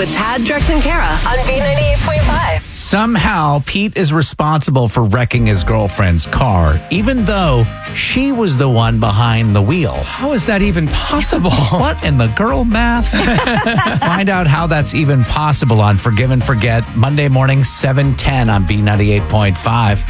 with Tad, Drex, and Kara on B98.5. Somehow, Pete is responsible for wrecking his girlfriend's car, even though she was the one behind the wheel. How is that even possible? What in the girl math? Find out how that's even possible on Forgive and Forget, Monday morning, 7:10 on B98.5.